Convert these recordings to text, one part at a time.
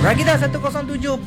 Rakita 107.9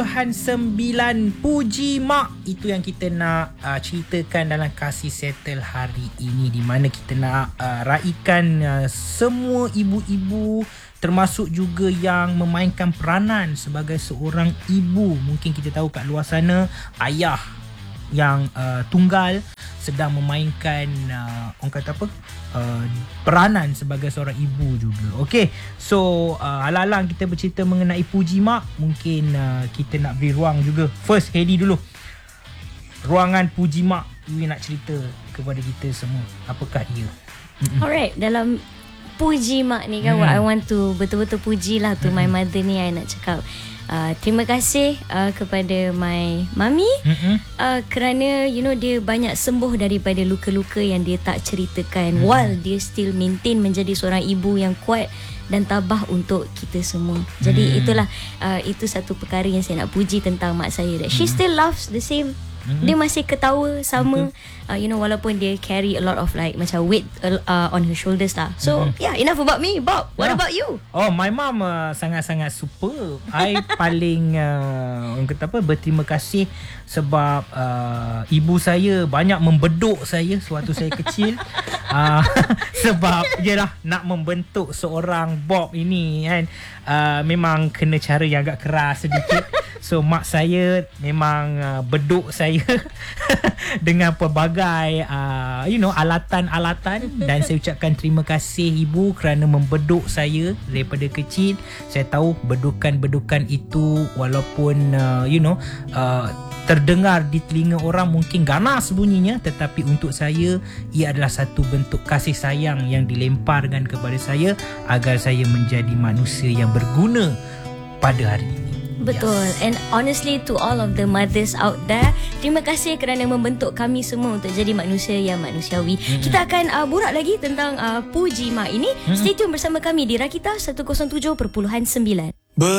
Puji Mak. Itu yang kita nak ceritakan dalam Kasih Settle hari ini, di mana kita nak raikan semua ibu-ibu, termasuk juga yang memainkan peranan sebagai seorang ibu. Mungkin kita tahu kat luar sana ayah yang tunggal sedang memainkan orang kata apa, peranan sebagai seorang ibu juga. Okey, so alang-alang kita bercerita mengenai Puji Mak, mungkin kita nak beri ruang juga. First, Hedi dulu, ruangan Puji Mak, you nak cerita kepada kita semua, apakah ia? Alright, dalam Puji Mak ni kan, what I want to betul-betul puji lah to my mother ni. I nak cakap terima kasih kepada my mami, kerana you know, dia banyak sembuh daripada luka-luka yang dia tak ceritakan, while dia still maintain menjadi seorang ibu yang kuat dan tabah untuk kita semua. Jadi itulah itu satu perkara yang saya nak puji tentang mak saya, that she still loves the same. Dia masih ketawa sama, you know, walaupun dia carry a lot of like macam weight on her shoulders lah. So yeah, enough about me. Bob, what about you? Oh, my mom sangat-sangat super. I paling orang kata apa, berterima kasih sebab ibu saya banyak membeduk saya sewaktu saya kecil. Sebab jelah nak membentuk seorang Bob ini kan, memang kena cara yang agak keras sedikit. So mak saya memang beduk saya dengan pelbagai you know, alatan-alatan. Dan saya ucapkan terima kasih ibu kerana membeduk saya daripada kecil. Saya tahu bedukan-bedukan itu walaupun you know, terdengar di telinga orang mungkin ganas bunyinya, tetapi untuk saya ia adalah satu bentuk kasih sayang yang dilemparkan kepada saya agar saya menjadi manusia yang berguna pada hari ini. Betul. Yes. And honestly, to all of the mothers out there, terima kasih kerana membentuk kami semua untuk jadi manusia yang manusiawi. Kita akan borak lagi tentang Puji Mak ini. Stay tune bersama kami di Rakita 107.9.